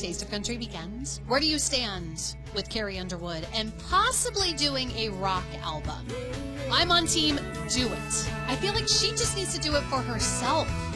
Taste of Country weekend. Where do you stand with Carrie Underwood and possibly doing a rock album? I'm on team do it. I feel like she just needs to do it for herself.